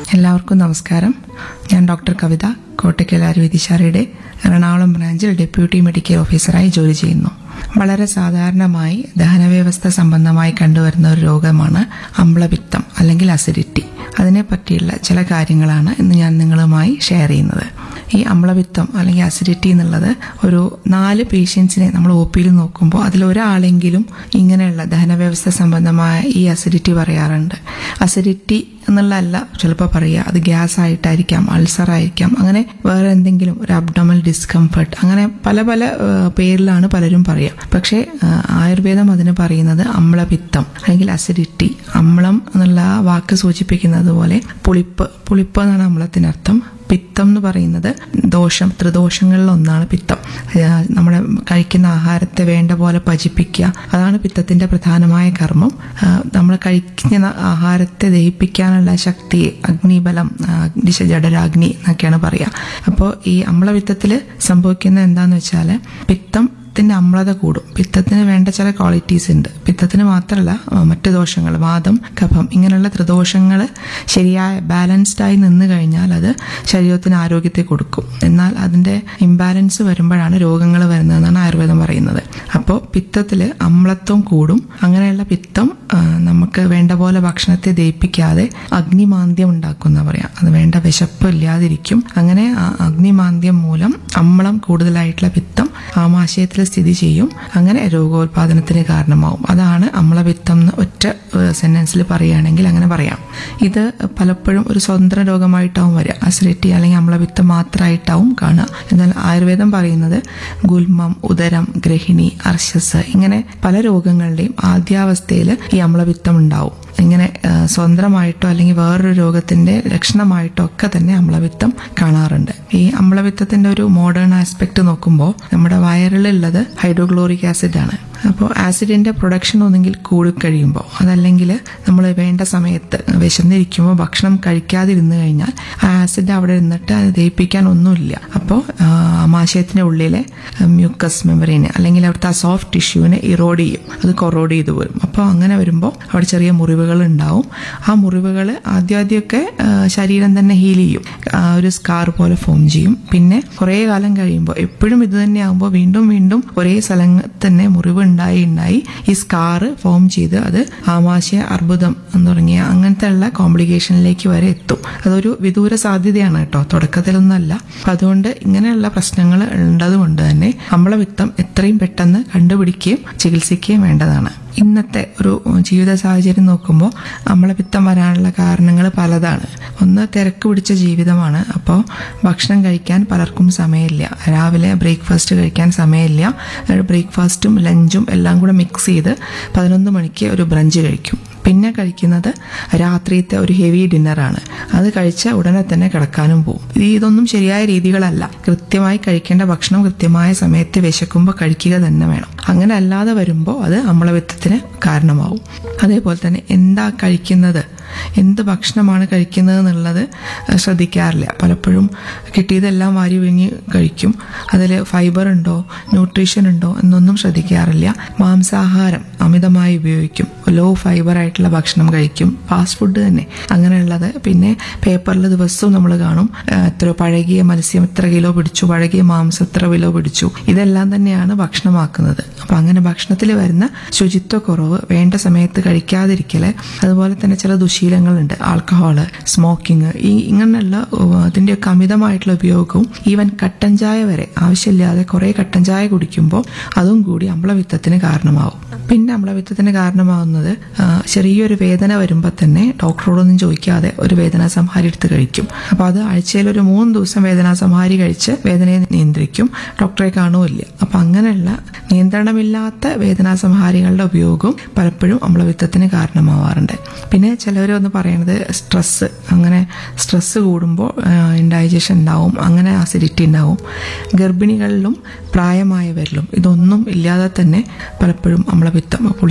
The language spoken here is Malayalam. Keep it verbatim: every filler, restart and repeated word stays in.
എല്ലാവർക്കും നമസ്കാരം. ഞാൻ ഡോക്ടർ കവിത, കോട്ടയ്ക്കൽ ആയുർവേദിശാലയുടെ എറണാകുളം ബ്രാഞ്ചിൽ ഡെപ്യൂട്ടി മെഡിക്കൽ ഓഫീസറായി ജോലി ചെയ്യുന്നു. വളരെ സാധാരണമായി ദഹനവ്യവസ്ഥ സംബന്ധമായി കണ്ടുവരുന്ന ഒരു രോഗമാണ് അമ്ലപിത്തം അല്ലെങ്കിൽ അസിഡിറ്റി. അതിനെപ്പറ്റിയുള്ള ചില കാര്യങ്ങളാണ് ഇന്ന് ഞാൻ നിങ്ങളുമായി ഷെയർ ചെയ്യുന്നത്. ഈ അമ്ലപിത്തം അല്ലെങ്കിൽ അസിഡിറ്റി എന്നുള്ളത് ഒരു നാല് പേഷ്യൻസിനെ നമ്മൾ ഒ പിയിൽ നോക്കുമ്പോൾ അതിലൊരാളെങ്കിലും ഇങ്ങനെയുള്ള ദഹനവ്യവസ്ഥ സംബന്ധമായ ഈ അസിഡിറ്റി പറയാറുണ്ട്. അസിഡിറ്റി എന്നുള്ളതല്ല ചിലപ്പോൾ പറയുക, അത് ഗ്യാസ് ആയിട്ടായിരിക്കാം, അൾസർ ആയിരിക്കാം, അങ്ങനെ വേറെ എന്തെങ്കിലും ഒരു അബ്ഡോമൽ ഡിസ്കംഫർട്ട്, അങ്ങനെ പല പല പേരിലാണ് പലരും പറയുക. പക്ഷേ ആയുർവേദം അതിന് പറയുന്നത് അമ്ലപിത്തം അല്ലെങ്കിൽ അസിഡിറ്റി. അമ്ലം എന്നുള്ള വാക്ക് സൂചിപ്പിക്കുന്നത് പോലെ പുളിപ്പ് പുളിപ്പ് എന്നാണ് അമ്ലത്തിനർത്ഥം. പിത്തം എന്ന് പറയുന്നത് ദോഷം, ത്രിദോഷങ്ങളിൽ ഒന്നാണ് പിത്തം. നമ്മുടെ കഴിക്കുന്ന ആഹാരത്തെ വേണ്ട പോലെ പചിപ്പിക്കുക, അതാണ് പിത്തത്തിന്റെ പ്രധാനമായ കർമ്മം. നമ്മൾ കഴിക്കുന്ന ആഹാരത്തെ ദഹിപ്പിക്കാനുള്ള ശക്തിയെ അഗ്നിബലം, അഗ്നിശ ജഠരാഗ്നി എന്നൊക്കെയാണ് പറയുക. അപ്പോൾ ഈ അമ്ലപിത്തത്തിൽ സംഭവിക്കുന്നത് എന്താന്ന് വെച്ചാൽ പിത്തം ത്തിന്റെ അമ്ലത കൂടും. പിത്തത്തിന് വേണ്ട ചില ക്വാളിറ്റീസ് ഉണ്ട്. പിത്തത്തിന് മാത്രമല്ല, മറ്റു ദോഷങ്ങൾ, വാദം, കഫം, ഇങ്ങനെയുള്ള ത്രിദോഷങ്ങൾ ശരിയായ ബാലൻസ്ഡ് ആയി നിന്ന് കഴിഞ്ഞാൽ അത് ശരീരത്തിന് ആരോഗ്യത്തെ കൊടുക്കും. എന്നാൽ അതിന്റെ ഇംബാലൻസ് വരുമ്പോഴാണ് രോഗങ്ങൾ വരുന്നതെന്നാണ് ആയുർവേദം പറയുന്നത്. അപ്പോൾ പിത്തത്തിൽ അമ്ലത്വം കൂടും. അങ്ങനെയുള്ള പിത്തം നമുക്ക് വേണ്ട പോലെ ഭക്ഷണത്തെ ദഹിപ്പിക്കാതെ അഗ്നിമാന്ദ്യം ഉണ്ടാക്കുന്ന പറയാം. അത് വേണ്ട വിശപ്പ് ഇല്ലാതിരിക്കും. അങ്ങനെ അഗ്നിമാന്ദ്യം മൂലം അമ്ലം കൂടുതലായിട്ടുള്ള പിത്തം ആമാശയത്തിൽ സ്ഥിതി ചെയ്യും. അങ്ങനെ രോഗോത്പാദനത്തിന് കാരണമാവും. അതാണ് അമ്ലപിത്തം എന്ന് ഒറ്റ സെന്റൻസിൽ പറയുകയാണെങ്കിൽ അങ്ങനെ പറയാം. ഇത് പലപ്പോഴും ഒരു സ്വതന്ത്ര രോഗമായിട്ടാവും വരിക. അസിഡിറ്റി അല്ലെങ്കിൽ അമ്ലപിത്തം മാത്രമായിട്ടാവും കാണുക. എന്നാൽ ആയുർവേദം പറയുന്നത് ഗുൽമം, ഉദരം, ഗ്രഹിണി, അർശസ്, ഇങ്ങനെ പല രോഗങ്ങളുടെയും ആദ്യാവസ്ഥയിൽ ഈ അമ്ലപിത്തം ഉണ്ടാവും. ഇങ്ങനെ സ്വതന്ത്രമായിട്ടോ അല്ലെങ്കിൽ വേറൊരു രോഗത്തിന്റെ ലക്ഷണമായിട്ടോ ഒക്കെ തന്നെ അമ്ലപിത്തം കാണാറുണ്ട്. ഈ അമ്ലപിത്തത്തിന്റെ ഒരു മോഡേൺ ആസ്പെക്ട് നോക്കുമ്പോൾ നമ്മുടെ വയറിലുള്ളത് ഹൈഡ്രോക്ലോറിക് ആസിഡ് ആണ്. അപ്പോൾ ആസിഡിന്റെ പ്രൊഡക്ഷൻ ഒന്നെങ്കിൽ കൂടിക്കഴിയുമ്പോൾ, അതല്ലെങ്കിൽ നമ്മൾ വേണ്ട സമയത്ത് വിശന്നിരിക്കുമ്പോൾ ഭക്ഷണം കഴിക്കാതിരുന്നു കഴിഞ്ഞാൽ ആ ആസിഡ് അവിടെ ഇരുന്നിട്ട് അത് ദഹിപ്പിക്കാൻ ഒന്നുമില്ല. അപ്പോൾ ആമാശയത്തിന്റെ ഉള്ളിലെ മ്യൂക്കസ് മെമ്പറിനെ അല്ലെങ്കിൽ അവിടുത്തെ ആ സോഫ്റ്റ് ടിഷ്യൂവിനെ ഇറോഡ് ചെയ്യും, അത് കൊറോഡ് ചെയ്തു വരും. അപ്പോൾ അങ്ങനെ വരുമ്പോൾ അവിടെ ചെറിയ മുറിവുകൾ ഉണ്ടാവും. ആ മുറിവുകൾ ആദ്യാദ്യമൊക്കെ ശരീരം തന്നെ ഹീൽ ചെയ്യും, ഒരു സ്കാർ പോലെ ഫോം ചെയ്യും. പിന്നെ കുറേ കാലം കഴിയുമ്പോൾ എപ്പോഴും ഇത് തന്നെ ആകുമ്പോൾ വീണ്ടും വീണ്ടും ഒരേ സ്ഥലത്ത് തന്നെ മുറിവ് ഉണ്ടായി ഉണ്ടായി ഈ സ്കാർ ഫോം ചെയ്ത് അത് ആമാശയ അർബുദം എന്ന് തുടങ്ങിയ അങ്ങനത്തെ ഉള്ള കോംപ്ലിക്കേഷനിലേക്ക് വരെ എത്തും. അതൊരു വിദൂര സാധ്യതയാണ് കേട്ടോ, തുടക്കത്തിലൊന്നല്ല. അപ്പൊ അതുകൊണ്ട് ഇങ്ങനെയുള്ള പ്രശ്നങ്ങൾ ഉള്ളതുകൊണ്ട് തന്നെ അമ്ലപിത്തം എത്രയും പെട്ടെന്ന് കണ്ടുപിടിക്കുകയും ചികിത്സിക്കുകയും വേണ്ടതാണ്. ഇന്നത്തെ ഒരു ജീവിത സാഹചര്യം നോക്കുമ്പോൾ അമ്ലപിത്തം വരാനുള്ള കാരണങ്ങൾ പലതാണ്. ഒന്ന്, തിരക്ക് പിടിച്ച ജീവിതമാണ്. അപ്പോൾ ഭക്ഷണം കഴിക്കാൻ പലർക്കും സമയമില്ല. രാവിലെ ബ്രേക്ക്ഫാസ്റ്റ് കഴിക്കാൻ സമയമില്ല. ബ്രേക്ക്ഫാസ്റ്റും ലഞ്ചും എല്ലാം കൂടെ മിക്സ് ചെയ്ത് പതിനൊന്ന് മണിക്ക് ഒരു ബ്രഞ്ച് കഴിക്കും. പിന്നെ കഴിക്കുന്നത് രാത്രിയത്തെ ഒരു ഹെവി ഡിന്നറാണ്. അത് കഴിച്ച ഉടനെ തന്നെ കിടക്കാനും പോകും. ഇതൊന്നും ശരിയായ രീതികളല്ല. കൃത്യമായി കഴിക്കേണ്ട ഭക്ഷണം കൃത്യമായ സമയത്ത് വിശക്കുമ്പോൾ കഴിക്കുക തന്നെ വേണം. അങ്ങനെ അല്ലാതെ വരുമ്പോൾ അത് അമ്ലപിത്തത്തിന് കാരണമാവും. അതേപോലെ തന്നെ എന്താ കഴിക്കുന്നത്, എന്ത് ഭക്ഷണമാണ് കഴിക്കുന്നത് എന്നുള്ളത് ശ്രദ്ധിക്കാറില്ല. പലപ്പോഴും കിട്ടിയതെല്ലാം വാരി വിഴുങ്ങി കഴിക്കും. അതിൽ ഫൈബർ ഉണ്ടോ, ന്യൂട്രീഷൻ ഉണ്ടോ എന്നൊന്നും ശ്രദ്ധിക്കാറില്ല. മാംസാഹാരം അമിതമായി ഉപയോഗിക്കും, ലോ ഫൈബർ ആയിട്ടുള്ള ഭക്ഷണം കഴിക്കും, ഫാസ്റ്റ് ഫുഡ് തന്നെ അങ്ങനെയുള്ളത്. പിന്നെ പേപ്പറിൽ ദിവസവും നമ്മൾ കാണും എത്ര പഴകിയ മത്സ്യം എത്ര കിലോ പിടിച്ചു, പഴകിയ മാംസം എത്ര കിലോ പിടിച്ചു. ഇതെല്ലാം തന്നെയാണ് ഭക്ഷണമാക്കുന്നത്. അപ്പൊ അങ്ങനെ ഭക്ഷണത്തിൽ വരുന്ന ശുചിത്വക്കുറവ്, വേണ്ട സമയത്ത് കഴിക്കാതിരിക്കല്, അതുപോലെ തന്നെ ചില ദുശീലങ്ങളുണ്ട്, ആൽക്കഹോള്, സ്മോക്കിംഗ്, ഈ ഇങ്ങനെയുള്ള അതിന്റെയൊക്കെ അമിതമായിട്ടുള്ള ഉപയോഗവും ഈവൻ കട്ടൻ ചായ വരെ ആവശ്യമില്ലാതെ കുറെ കട്ടൻ ചായ കുടിക്കുമ്പോൾ അതും കൂടി അമ്ലപിത്തത്തിന് കാരണമാവും. പിന്നെ അമ്ലപിത്തത്തിന് കാരണമാവുന്നത് ചെറിയൊരു വേദന വരുമ്പോൾ തന്നെ ഡോക്ടറോടൊന്നും ചോദിക്കാതെ ഒരു വേദനാ സംഹാരി എടുത്ത് കഴിക്കും. അപ്പൊ അത് ആഴ്ചയിൽ ഒരു മൂന്ന് ദിവസം വേദനാ സംഹാരി കഴിച്ച് വേദനയെ നിയന്ത്രിക്കും, ഡോക്ടറെ കാണുമില്ല. അപ്പൊ അങ്ങനെയുള്ള നിയന്ത്രണമില്ലാത്ത വേദനാ സംഹാരികളുടെ ഉപയോഗവും പലപ്പോഴും അമ്ലപിത്തത്തിന് കാരണമാവാറുണ്ട്. പിന്നെ ചിലവരൊന്ന് പറയണത് സ്ട്രെസ്, അങ്ങനെ സ്ട്രെസ് കൂടുമ്പോൾ ഇൻഡൈജഷൻ ഉണ്ടാവും, അങ്ങനെ അസിഡിറ്റി ഉണ്ടാവും. ഗർഭിണികളിലും പ്രായമായവരിലും ഇതൊന്നും ഇല്ലാതെ തന്നെ പലപ്പോഴും അമ്ലപിത്തം, അപ്പോൾ